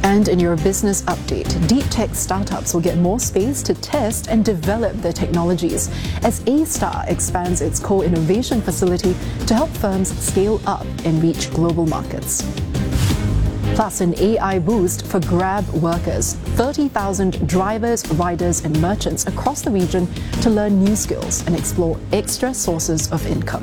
And in your business update, deep tech startups will get more space to test and develop their technologies as A-Star expands its co-innovation facility to help firms scale up and reach global markets. Plus, an AI boost for Grab workers. 30,000 drivers, riders and merchants across the region to learn new skills and explore extra sources of income.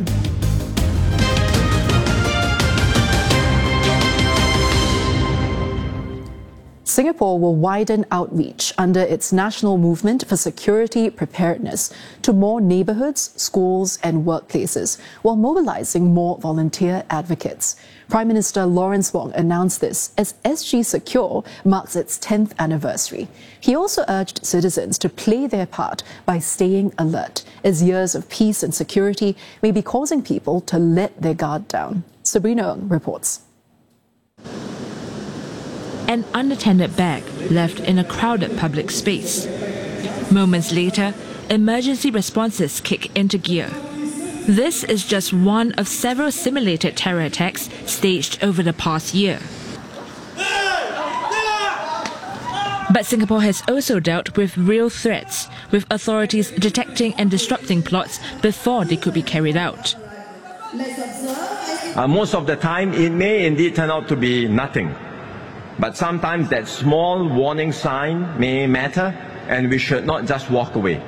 Singapore will widen outreach under its National Movement for Security Preparedness to more neighbourhoods, schools and workplaces, while mobilising more volunteer advocates. Prime Minister Lawrence Wong announced this as SG Secure marks its 10th anniversary. He also urged citizens to play their part by staying alert, as years of peace and security may be causing people to let their guard down. Sabrina Ng reports. An unattended bag left in a crowded public space. Moments later, emergency responses kick into gear. This is just one of several simulated terror attacks staged over the past year. But Singapore has also dealt with real threats, with authorities detecting and disrupting plots before they could be carried out. Most of the time, it may indeed turn out to be nothing. But sometimes that small warning sign may matter, and we should not just walk away.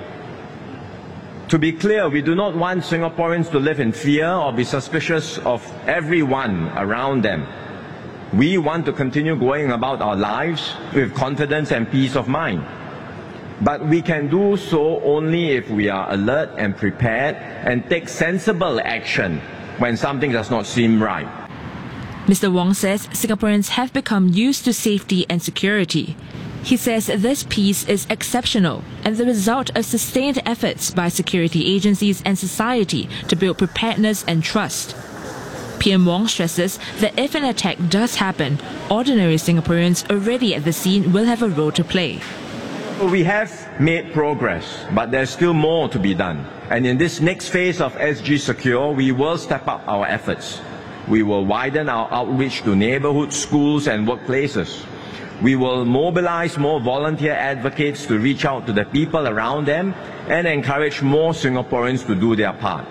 To be clear, we do not want Singaporeans to live in fear or be suspicious of everyone around them. We want to continue going about our lives with confidence and peace of mind. But we can do so only if we are alert and prepared and take sensible action when something does not seem right. Mr. Wong says Singaporeans have become used to safety and security. He says this peace is exceptional and the result of sustained efforts by security agencies and society to build preparedness and trust. PM Wong stresses that if an attack does happen, ordinary Singaporeans already at the scene will have a role to play. We have made progress, but there's still more to be done. And in this next phase of SG Secure, we will step up our efforts. We will widen our outreach to neighbourhoods, schools and workplaces. We will mobilize more volunteer advocates to reach out to the people around them and encourage more Singaporeans to do their part.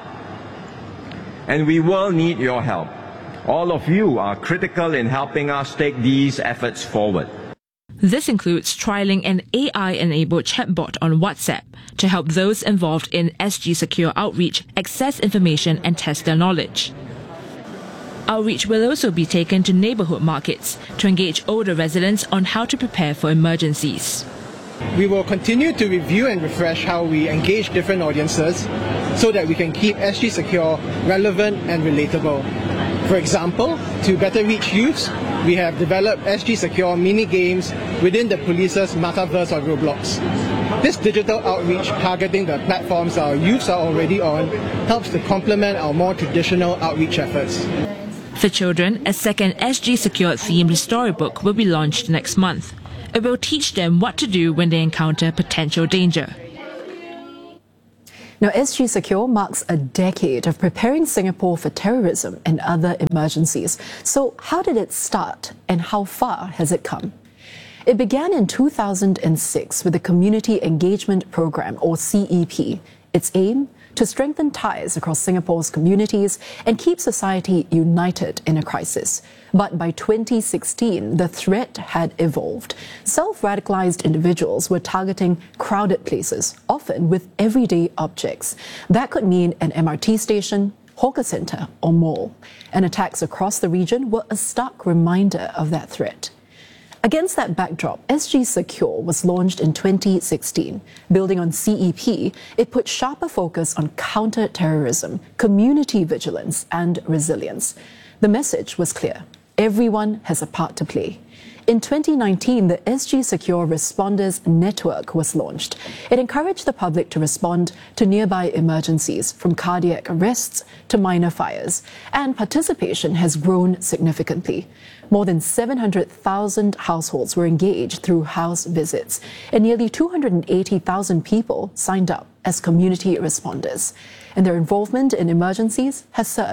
And we will need your help. All of you are critical in helping us take these efforts forward. This includes trialling an AI-enabled chatbot on WhatsApp to help those involved in SG Secure outreach access information and test their knowledge. Outreach will also be taken to neighbourhood markets to engage older residents on how to prepare for emergencies. We will continue to review and refresh how we engage different audiences so that we can keep SG Secure relevant and relatable. For example, to better reach youths, we have developed SG Secure mini games within the police's metaverse or Roblox. This digital outreach targeting the platforms our youths are already on helps to complement our more traditional outreach efforts. For children, a second SG Secure themed storybook will be launched next month. It will teach them what to do when they encounter potential danger. Now, SG Secure marks a decade of preparing Singapore for terrorism and other emergencies. So how did it start and how far has it come? It began in 2006 with the Community Engagement Programme, or CEP. Its aim? To strengthen ties across Singapore's communities and keep society united in a crisis. But by 2016, the threat had evolved. Self-radicalized individuals were targeting crowded places, often with everyday objects. That could mean an MRT station, hawker centre or mall. And attacks across the region were a stark reminder of that threat. Against that backdrop, SG Secure was launched in 2016. Building on CEP, it put sharper focus on counter-terrorism, community vigilance and resilience. The message was clear. Everyone has a part to play. In 2019, the SG Secure Responders Network was launched. It encouraged the public to respond to nearby emergencies, from cardiac arrests to minor fires, and participation has grown significantly. More than 700,000 households were engaged through house visits, and nearly 280,000 people signed up as community responders. And their involvement in emergencies has surged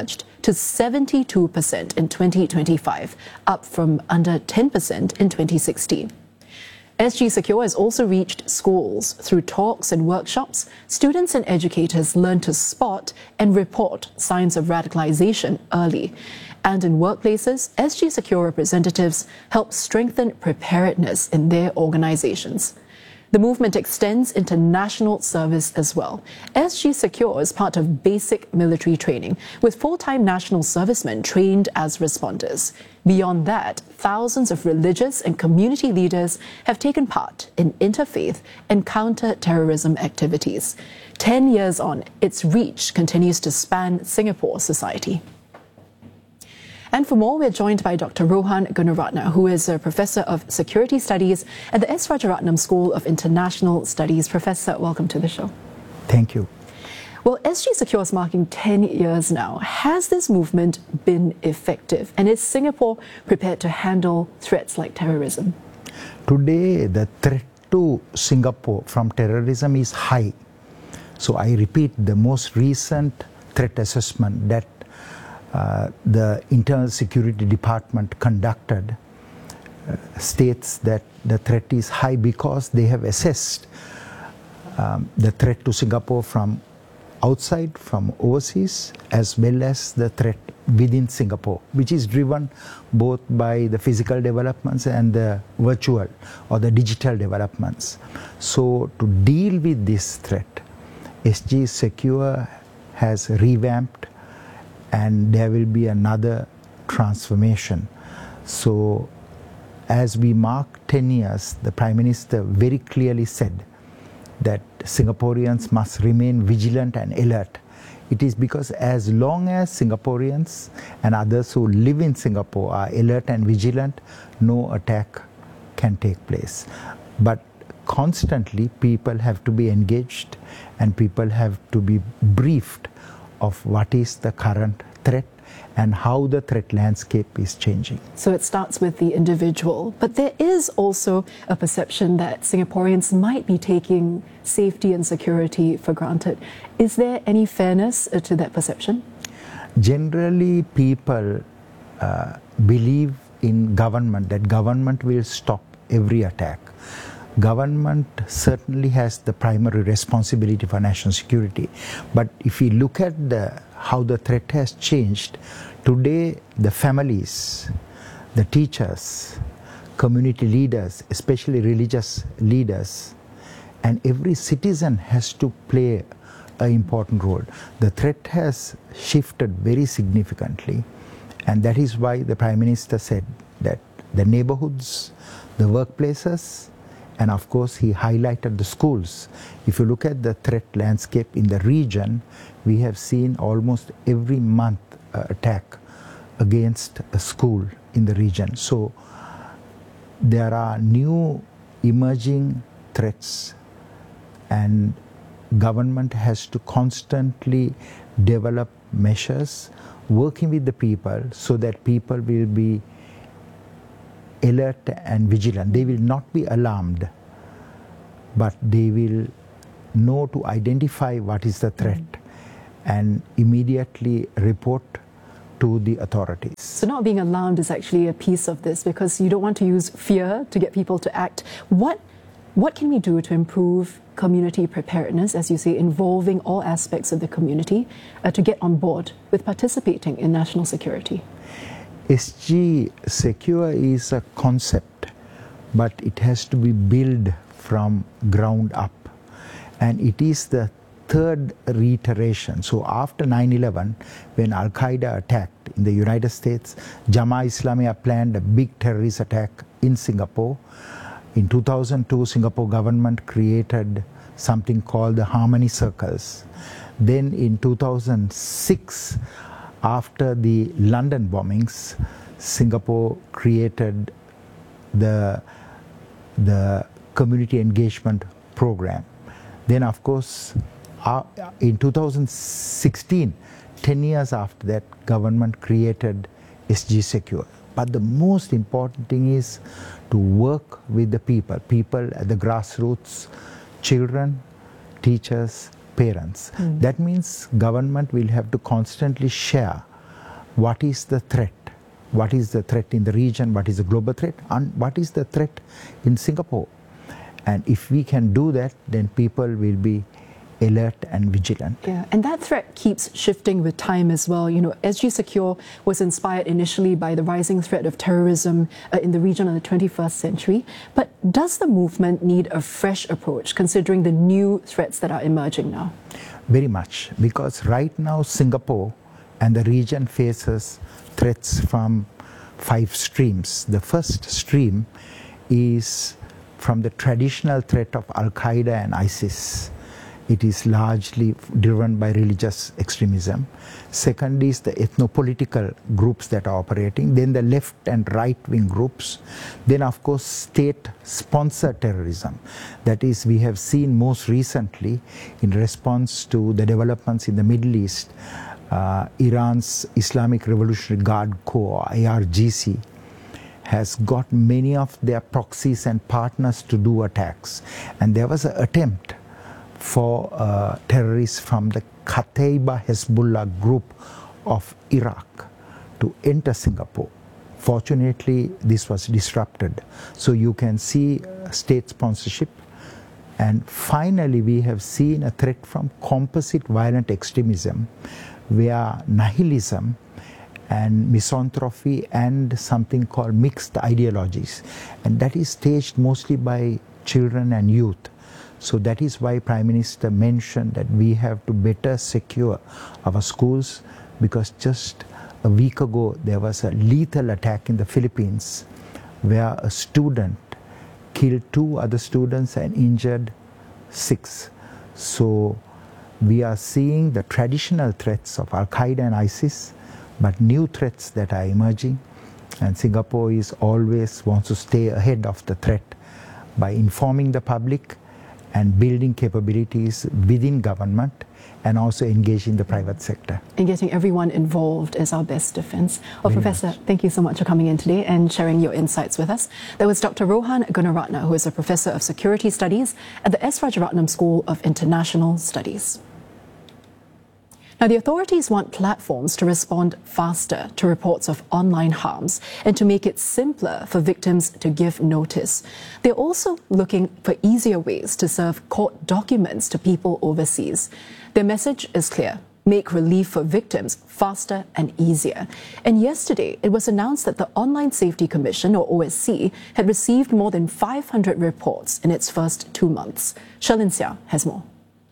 to 72% in 2025, up from under 10% in 2016. SG Secure has also reached schools. Through talks and workshops, students and educators learn to spot and report signs of radicalization early. And in workplaces, SG Secure representatives help strengthen preparedness in their organizations. The movement extends into national service as well. SG Secure is part of basic military training, with full-time national servicemen trained as responders. Beyond that, thousands of religious and community leaders have taken part in interfaith and counter-terrorism activities. 10 years on, its reach continues to span Singapore society. And for more, we're joined by Dr. Rohan Gunaratna, who is a Professor of Security Studies at the S. Rajaratnam School of International Studies. Professor, welcome to the show. Thank you. Well, SG Secure is marking 10 years now. Has this movement been effective? And is Singapore prepared to handle threats like terrorism? Today, the threat to Singapore from terrorism is high. So I repeat, the most recent threat assessment that the Internal Security Department conducted states that the threat is high because they have assessed the threat to Singapore from outside, from overseas, as well as the threat within Singapore, which is driven both by the physical developments and the virtual or the digital developments. So to deal with this threat, SG Secure has revamped, and there will be another transformation. So as we mark 10 years, the Prime Minister very clearly said that Singaporeans must remain vigilant and alert. It is because as long as Singaporeans and others who live in Singapore are alert and vigilant, no attack can take place. But constantly people have to be engaged and people have to be briefed of what is the current threat and how the threat landscape is changing. So it starts with the individual, but there is also a perception that Singaporeans might be taking safety and security for granted. Is there any fairness to that perception? Generally, people believe in government, that government will stop every attack. Government certainly has the primary responsibility for national security. But if we look at how the threat has changed, today the families, the teachers, community leaders, especially religious leaders, and every citizen has to play an important role. The threat has shifted very significantly, and that is why the Prime Minister said that the neighborhoods, the workplaces, and of course, he highlighted the schools. If you look at the threat landscape in the region, we have seen almost every month attack against a school in the region. So there are new emerging threats, and government has to constantly develop measures working with the people so that people will be alert and vigilant. They will not be alarmed, but they will know to identify what is the threat and immediately report to the authorities. So not being alarmed is actually a piece of this, because you don't want to use fear to get people to act. What can we do to improve community preparedness, as you say, involving all aspects of the community to get on board with participating in national security? SG Secure is a concept, but it has to be built from ground up. And it is the third reiteration. So after 9/11, when Al-Qaeda attacked in the United States, Jamaah Islamiyah planned a big terrorist attack in Singapore. In 2002, Singapore government created something called the Harmony Circles. Then in 2006, after the London bombings, Singapore created the community engagement program. Then, of course, in 2016, 10 years after that, government created SG Secure. But the most important thing is to work with the people at the grassroots, children, teachers, parents. That means government will have to constantly share what is the threat? What is the threat in the region? What is the global threat? And what is the threat in Singapore? And if we can do that, then people will be alert and vigilant. Yeah, and that threat keeps shifting with time as well. You know, SG Secure was inspired initially by the rising threat of terrorism in the region in the 21st century. But does the movement need a fresh approach considering the new threats that are emerging now? Very much, because right now Singapore and the region faces threats from 5 streams. The first stream is from the traditional threat of Al-Qaeda and ISIS. It is largely driven by religious extremism. Second is the ethno-political groups that are operating. Then the left and right-wing groups. Then, of course, state-sponsored terrorism. That is, we have seen most recently in response to the developments in the Middle East, Iran's Islamic Revolutionary Guard Corps, IRGC, has got many of their proxies and partners to do attacks. And there was an attempt for terrorists from the Kataibah Hezbollah group of Iraq to enter Singapore. Fortunately, this was disrupted. So you can see state sponsorship. And finally, we have seen a threat from composite violent extremism, where nihilism and misanthropy and something called mixed ideologies. And that is staged mostly by children and youth. So that is why Prime Minister mentioned that we have to better secure our schools, because just a week ago there was a lethal attack in the Philippines where a student killed 2 other students and injured 6. So we are seeing the traditional threats of Al-Qaeda and ISIS, but new threats that are emerging, and Singapore is always wants to stay ahead of the threat by informing the public and building capabilities within government and also engaging the private sector. And getting everyone involved is our best defense. Well, Professor, thank you so much for coming in today and sharing your insights with us. That was Dr. Rohan Gunaratna, who is a Professor of Security Studies at the S. Rajaratnam School of International Studies. Now, the authorities want platforms to respond faster to reports of online harms and to make it simpler for victims to give notice. They're also looking for easier ways to serve court documents to people overseas. Their message is clear: make relief for victims faster and easier. And yesterday, it was announced that the Online Safety Commission, or OSC, had received more than 500 reports in its first 2 months. Shalin Sia has more.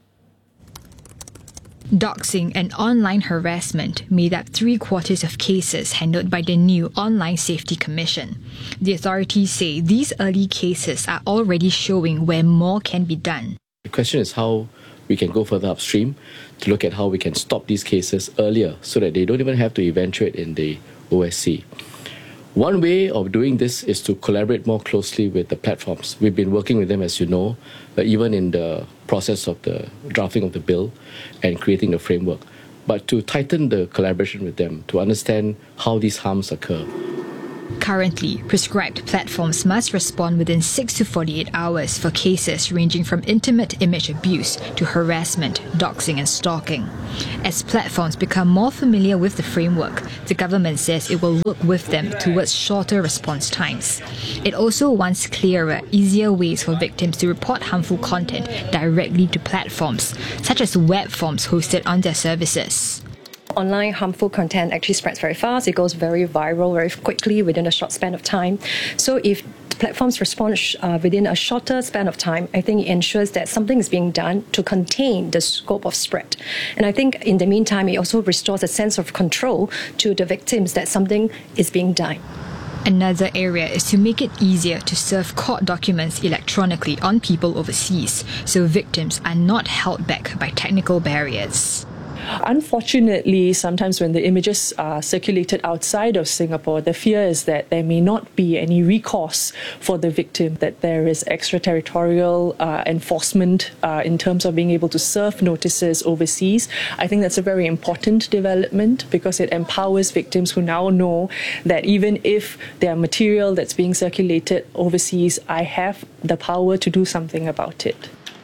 Doxing and online harassment made up 3/4 of cases handled by the new Online Safety Commission. The authorities say these early cases are already showing where more can be done. The question is how we can go further upstream to look at how we can stop these cases earlier so that they don't even have to eventuate in the OSC. One way of doing this is to collaborate more closely with the platforms. We've been working with them, as you know, even in the process of the drafting of the bill and creating the framework. But to tighten the collaboration with them, to understand how these harms occur. Currently, prescribed platforms must respond within 6 to 48 hours for cases ranging from intimate image abuse to harassment, doxing and stalking. As platforms become more familiar with the framework, the government says it will work with them towards shorter response times. It also wants clearer, easier ways for victims to report harmful content directly to platforms, such as web forms hosted on their services. Online harmful content actually spreads very fast. It goes very viral very quickly within a short span of time. So if platforms respond within a shorter span of time, I think it ensures that something is being done to contain the scope of spread. And I think in the meantime, it also restores a sense of control to the victims that something is being done. Another area is to make it easier to serve court documents electronically on people overseas, so victims are not held back by technical barriers. Unfortunately, sometimes when the images are circulated outside of Singapore, the fear is that there may not be any recourse for the victim, that there is extraterritorial enforcement in terms of being able to serve notices overseas. I think that's a very important development because it empowers victims who now know that even if there are material that's being circulated overseas, I have the power to do something about it.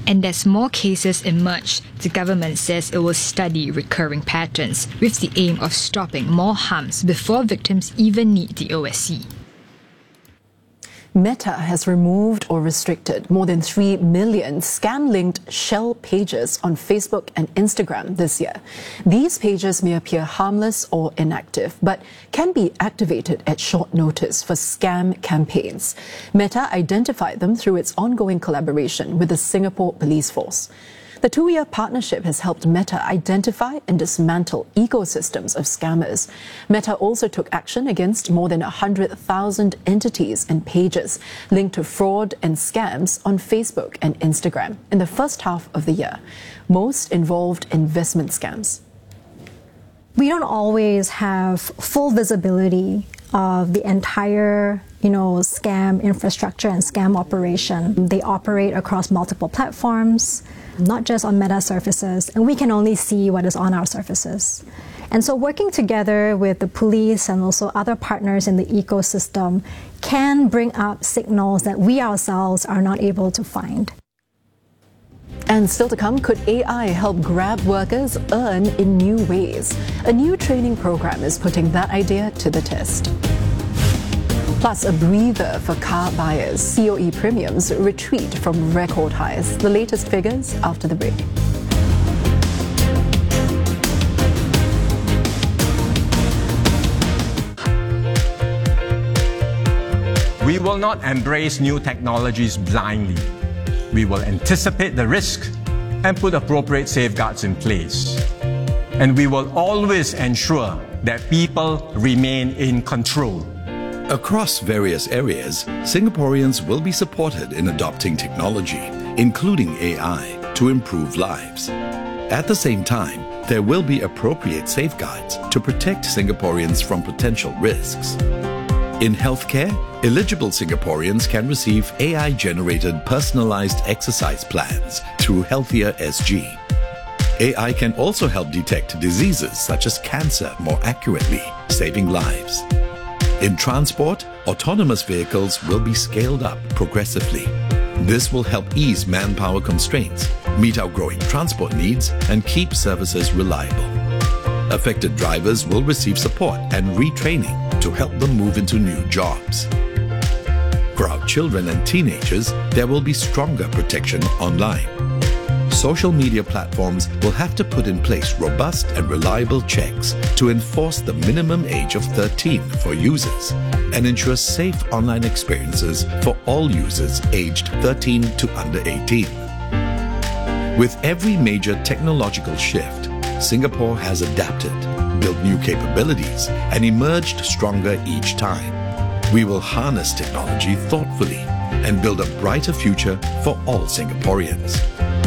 And as more cases emerge, the government says it will study recurring patterns with the aim of stopping more harms before victims even need the OSC. Meta has removed or restricted more than 3 million scam-linked shell pages on Facebook and Instagram this year. These pages may appear harmless or inactive, but can be activated at short notice for scam campaigns. Meta identified them through its ongoing collaboration with the Singapore Police Force. The 2-year partnership has helped Meta identify and dismantle ecosystems of scammers. Meta also took action against more than 100,000 entities and pages linked to fraud and scams on Facebook and Instagram in the first half of the year. Most involved investment scams. We don't always have full visibility of the entire scam infrastructure and scam operation. They operate across multiple platforms, not just on Meta surfaces, and we can only see what is on our surfaces. And so working together with the police and also other partners in the ecosystem can bring up signals that we ourselves are not able to find. And still to come, could AI help Grab workers earn in new ways? A new training program is putting that idea to the test. Plus, a breather for car buyers. COE premiums retreat from record highs. The latest figures after the break. We will not embrace new technologies blindly. We will anticipate the risk and put appropriate safeguards in place. And we will always ensure that people remain in control. Across various areas, Singaporeans will be supported in adopting technology, including AI, to improve lives. At the same time, there will be appropriate safeguards to protect Singaporeans from potential risks. In healthcare, eligible Singaporeans can receive AI-generated personalized exercise plans through Healthier SG. AI can also help detect diseases such as cancer more accurately, saving lives. In transport, autonomous vehicles will be scaled up progressively. This will help ease manpower constraints, meet our growing transport needs, and keep services reliable. Affected drivers will receive support and retraining to help them move into new jobs. For our children and teenagers, there will be stronger protection online. Social media platforms will have to put in place robust and reliable checks to enforce the minimum age of 13 for users and ensure safe online experiences for all users aged 13 to under 18. With every major technological shift, Singapore has adapted, built new capabilities, and emerged stronger each time. We will harness technology thoughtfully and build a brighter future for all Singaporeans.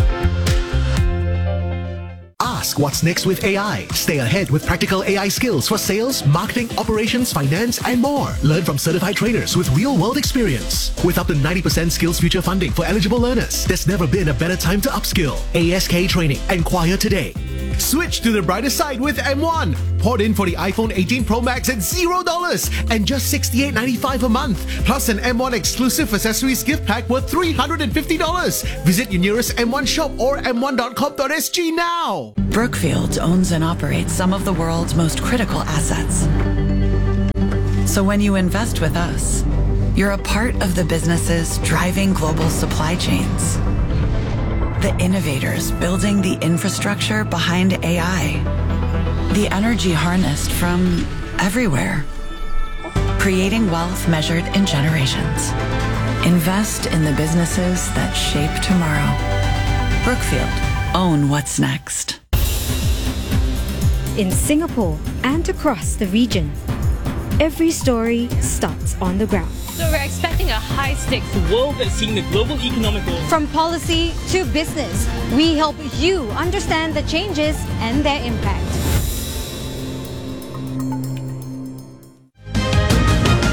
Ask what's next with AI. Stay ahead with practical AI skills for sales, marketing, operations, finance, and more. Learn from certified trainers with real-world experience. With up to 90% Skills Future funding for eligible learners, there's never been a better time to upskill. ASK Training. Enquire today. Switch to the brighter side with M1. Port in for the iPhone 18 Pro Max at $0 and just $68.95 a month. Plus an M1 exclusive accessories gift pack worth $350. Visit your nearest M1 shop or m1.com.sg now. Brookfield owns and operates some of the world's most critical assets. So when you invest with us, you're a part of the businesses driving global supply chains. The innovators building the infrastructure behind AI. The energy harnessed from everywhere. Creating wealth measured in generations. Invest in the businesses that shape tomorrow. Brookfield. Own what's next. In Singapore and across the region, every story starts on the ground. So we're expecting a high-stakes world that's seeing the global economic growth. From policy to business, we help you understand the changes and their impact.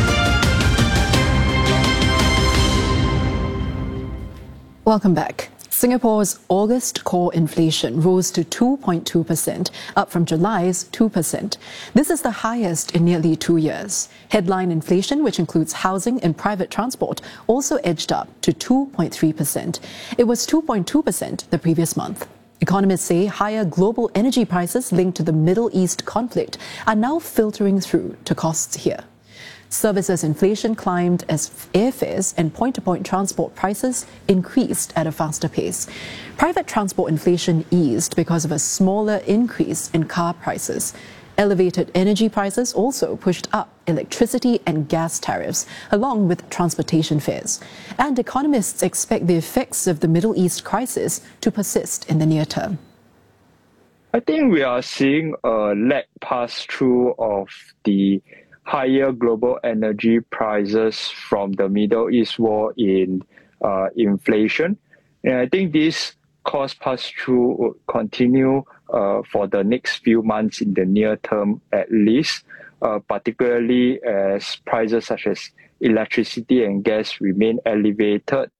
Welcome back. Singapore's August core inflation rose to 2.2%, up from July's 2%. This is the highest in nearly 2 years. Headline inflation, which includes housing and private transport, also edged up to 2.3%. It was 2.2% the previous month. Economists say higher global energy prices linked to the Middle East conflict are now filtering through to costs here. Services inflation climbed as airfares and point-to-point transport prices increased at a faster pace. Private transport inflation eased because of a smaller increase in car prices. Elevated energy prices also pushed up electricity and gas tariffs, along with transportation fares. And economists expect the effects of the Middle East crisis to persist in the near term. I think we are seeing a lag pass-through of the higher global energy prices from the Middle East war in inflation. And I think this cost pass-through will continue for the next few months in the near term at least, particularly as prices such as electricity and gas remain elevated.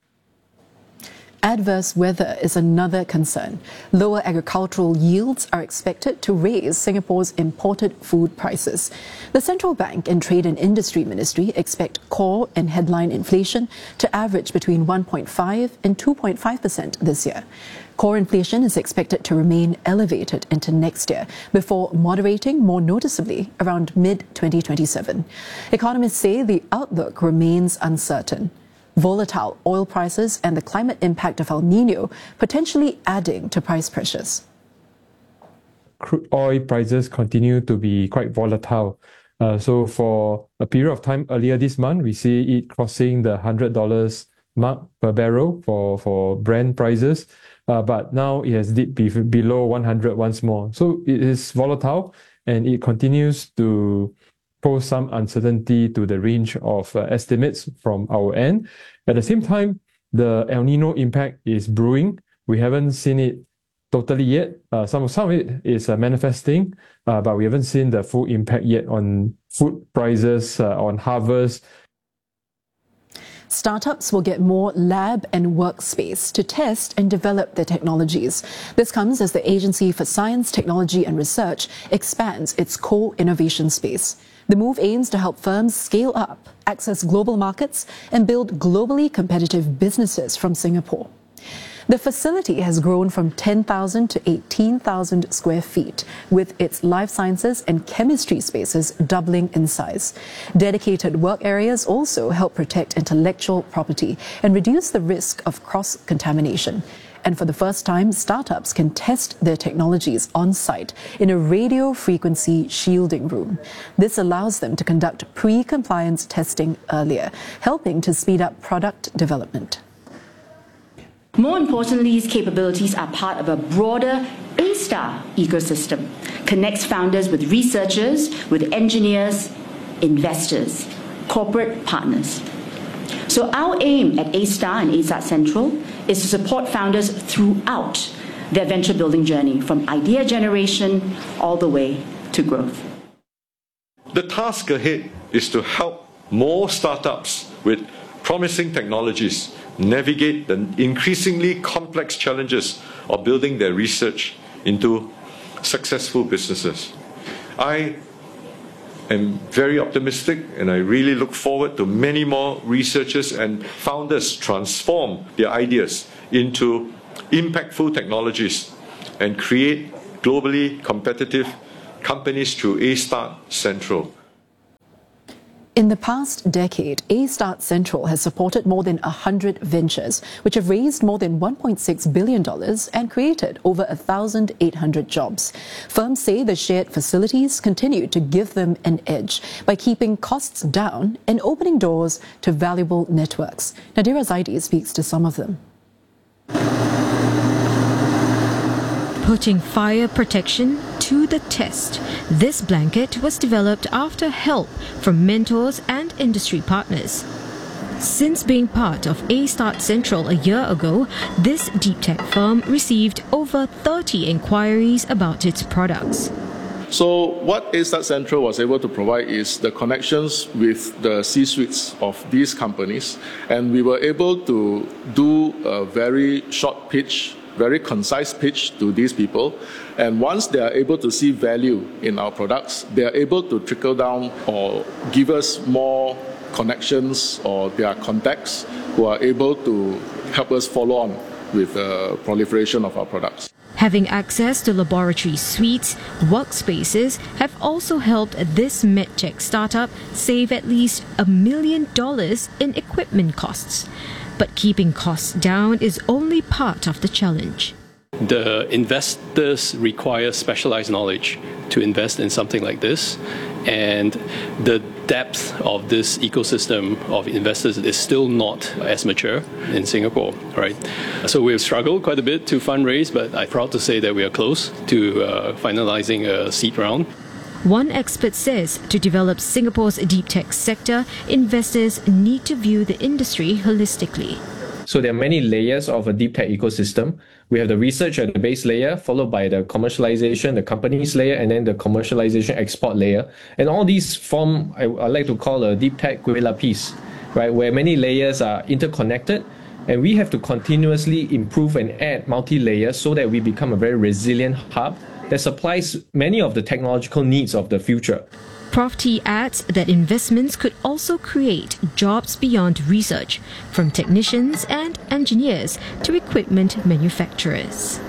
Adverse weather is another concern. Lower agricultural yields are expected to raise Singapore's imported food prices. The Central Bank and Trade and Industry Ministry expect core and headline inflation to average between 1.5 and 2.5% this year. Core inflation is expected to remain elevated into next year before moderating more noticeably around mid-2027. Economists say the outlook remains uncertain. Volatile oil prices and the climate impact of El Nino potentially adding to price pressures. Crude oil prices continue to be quite volatile. So for a period of time earlier this month, we see it crossing the $100 mark per barrel for Brent prices. But now it has dipped below 100 once more. So it is volatile and it continues to pose some uncertainty to the range of estimates from our end. At the same time, the El Nino impact is brewing. We haven't seen it totally yet. Some of it is manifesting, but we haven't seen the full impact yet on food prices, on harvest. Startups will get more lab and workspace to test and develop their technologies. This comes as the Agency for Science, Technology and Research expands its co-innovation space. The move aims to help firms scale up, access global markets, and build globally competitive businesses from Singapore. The facility has grown from 10,000 to 18,000 square feet, with its life sciences and chemistry spaces doubling in size. Dedicated work areas also help protect intellectual property and reduce the risk of cross-contamination. And for the first time, startups can test their technologies on site in a radio frequency shielding room. This allows them to conduct pre-compliance testing earlier, helping to speed up product development. More importantly, these capabilities are part of a broader A-Star ecosystem, connects founders with researchers, with engineers, investors, corporate partners. So our aim at A-Star and A-Star Central is to support founders throughout their venture building journey, from idea generation all the way to growth. The task ahead is to help more startups with promising technologies navigate the increasingly complex challenges of building their research into successful businesses. I am very optimistic and I really look forward to many more researchers and founders transform their ideas into impactful technologies and create globally competitive companies through A-Star Central. In the past decade, A-Start Central has supported more than 100 ventures, which have raised more than $1.6 billion and created over 1,800 jobs. Firms say the shared facilities continue to give them an edge by keeping costs down and opening doors to valuable networks. Nadira Zaidi speaks to some of them. Putting fire protection to the test. This blanket was developed after help from mentors and industry partners. Since being part of A-Start Central a year ago, this deep tech firm received over 30 inquiries about its products. So what A-Start Central was able to provide is the connections with the C-suites of these companies, and we were able to do a very short pitch, very concise pitch to these people. And once they are able to see value in our products, they are able to trickle down or give us more connections or their contacts who are able to help us follow on with the proliferation of our products. Having access to laboratory suites, workspaces have also helped this medtech startup save at least $1 million in equipment costs. But keeping costs down is only part of the challenge. The investors require specialized knowledge to invest in something like this, and the depth of this ecosystem of investors is still not as mature in Singapore, right? So we've struggled quite a bit to fundraise, but I'm proud to say that we are close to finalizing a seed round. One expert says to develop Singapore's deep tech sector, investors need to view the industry holistically. So there are many layers of a deep tech ecosystem. We have the research at the base layer, followed by the commercialization, the companies layer, and then the commercialization export layer. And all these form, I like to call a deep tech gorilla piece, right? Where many layers are interconnected, and we have to continuously improve and add multi-layers so that we become a very resilient hub that supplies many of the technological needs of the future. Prof T adds that investments could also create jobs beyond research, from technicians and engineers to equipment manufacturers.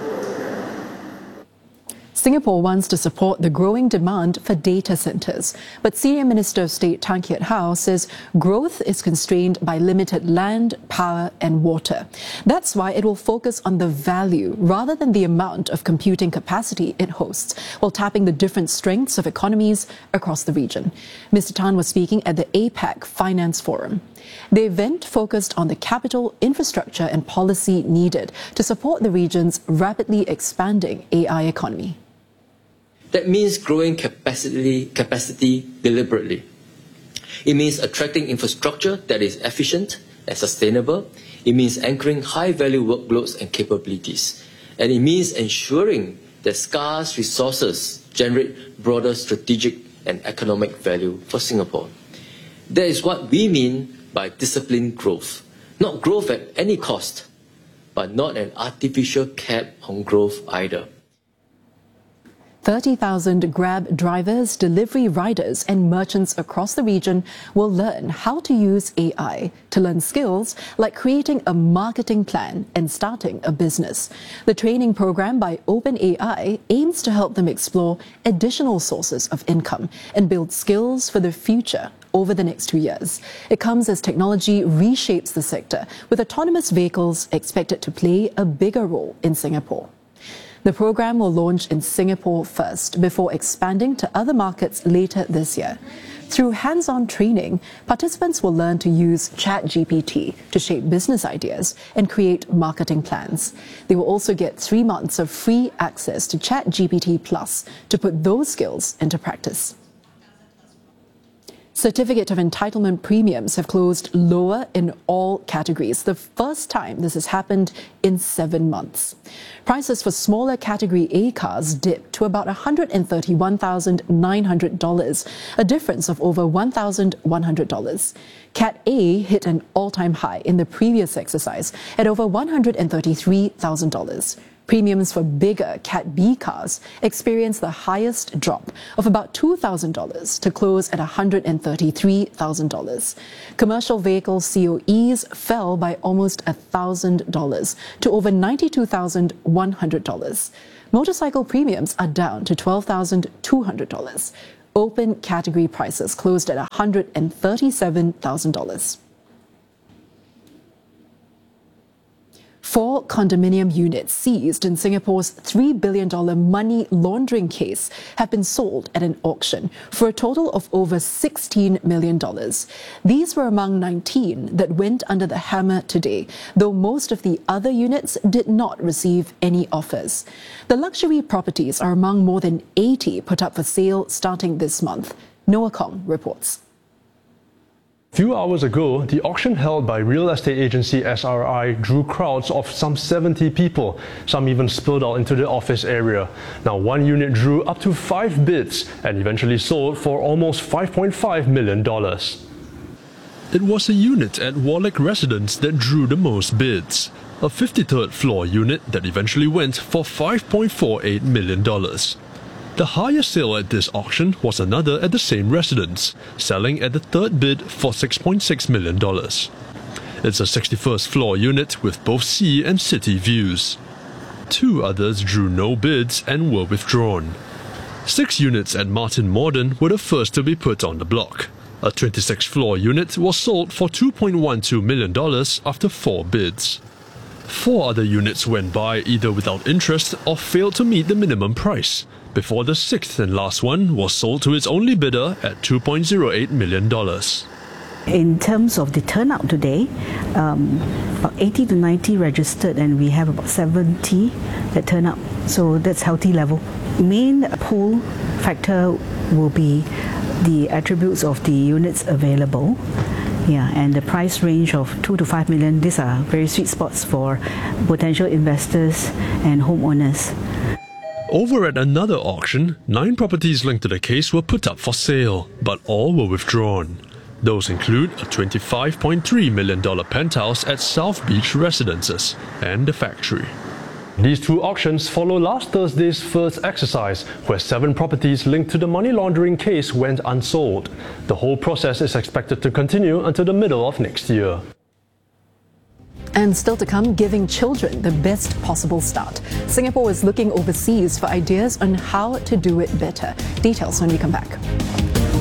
Singapore wants to support the growing demand for data centres, but Senior Minister of State Tan Kiat Hau says growth is constrained by limited land, power and water. That's why it will focus on the value rather than the amount of computing capacity it hosts, while tapping the different strengths of economies across the region. Mr. Tan was speaking at the APAC Finance Forum. The event focused on the capital, infrastructure and policy needed to support the region's rapidly expanding AI economy. That means growing capacity deliberately. It means attracting infrastructure that is efficient and sustainable. It means anchoring high-value workloads and capabilities. And it means ensuring that scarce resources generate broader strategic and economic value for Singapore. That is what we mean by disciplined growth. Not growth at any cost, but not an artificial cap on growth either. 30,000 Grab drivers, delivery riders and merchants across the region will learn how to use AI to learn skills like creating a marketing plan and starting a business. The training program by OpenAI aims to help them explore additional sources of income and build skills for the future over the next 2 years. It comes as technology reshapes the sector, with autonomous vehicles expected to play a bigger role in Singapore. The program will launch in Singapore first, before expanding to other markets later this year. Through hands-on training, participants will learn to use ChatGPT to shape business ideas and create marketing plans. They will also get 3 months of free access to ChatGPT Plus to put those skills into practice. Certificate of entitlement premiums have closed lower in all categories, the first time this has happened in 7 months. Prices for smaller Category A cars dipped to about $131,900, a difference of over $1,100. Cat A hit an all-time high in the previous exercise at over $133,000. Premiums for bigger Cat B cars experienced the highest drop of about $2,000 to close at $133,000. Commercial vehicle COEs fell by almost $1,000 to over $92,100. Motorcycle premiums are down to $12,200. Open category prices closed at $137,000. 4 condominium units seized in Singapore's $3 billion money laundering case have been sold at an auction for a total of over $16 million. These were among 19 that went under the hammer today, though most of the other units did not receive any offers. The luxury properties are among more than 80 put up for sale starting this month. Noah Kong reports. few hours ago, the auction held by real estate agency SRI drew crowds of some 70 people. Some even spilled out into the office area. Now, one unit drew up to 5 bids and eventually sold for almost $5.5 million. It was a unit at Warlick Residence that drew the most bids. A 53rd floor unit that eventually went for $5.48 million. The highest sale at this auction was another at the same residence, selling at the third bid for $6.6 million. It's a 61st floor unit with both sea and city views. 2 others drew no bids and were withdrawn. 6 units at Martin Morden were the first to be put on the block. A 26th floor unit was sold for $2.12 million after 4 bids. 4 other units went by either without interest or failed to meet the minimum price, before the 6th and last one was sold to its only bidder at $2.08 million. In terms of the turnout today, about 80 to 90 registered, and we have about 70 that turn up, so that's healthy level. Main pull factor will be the attributes of the units available. Yeah, and the price range of 2 to 5 million, these are very sweet spots for potential investors and homeowners. Over at another auction, 9 properties linked to the case were put up for sale, but all were withdrawn. Those include a $25.3 million penthouse at South Beach Residences and the factory. These 2 auctions follow last Thursday's first exercise, where 7 properties linked to the money laundering case went unsold. The whole process is expected to continue until the middle of next year. And still to come, giving children the best possible start. Singapore is looking overseas for ideas on how to do it better. Details when we come back.